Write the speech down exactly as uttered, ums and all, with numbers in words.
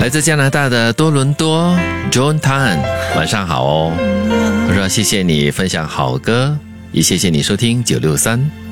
来自加拿大的多伦多 John Tan， 晚上好哦。他说谢谢你分享好歌，也谢谢你收听九六三。